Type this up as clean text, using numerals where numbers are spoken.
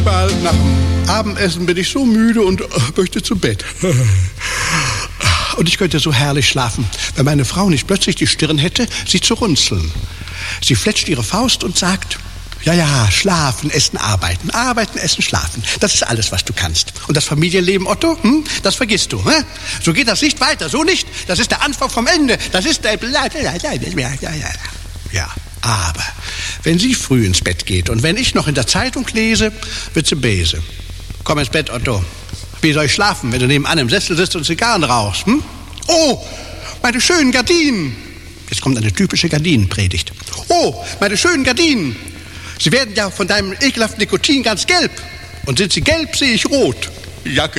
Manchmal nach dem Abendessen bin ich so müde und möchte zu Bett. Und ich könnte so herrlich schlafen, wenn meine Frau nicht plötzlich die Stirn hätte, sie zu runzeln. Sie fletscht ihre Faust und sagt: Ja, schlafen, essen, arbeiten. Arbeiten, essen, schlafen. Das ist alles, was du kannst. Und das Familienleben, Otto, das vergisst du. So geht das nicht weiter, so nicht. Das ist der Anfang vom Ende. Das ist der... Ja, aber wenn sie früh ins Bett geht und wenn ich noch in der Zeitung lese, wird sie böse. Komm ins Bett, Otto. Wie soll ich schlafen, wenn du nebenan im Sessel sitzt und Zigarren rauchst? Oh, meine schönen Gardinen. Jetzt kommt eine typische Gardinenpredigt. Oh, meine schönen Gardinen. Sie werden ja von deinem ekelhaften Nikotin ganz gelb. Und sind sie gelb, sehe ich rot. Jacke.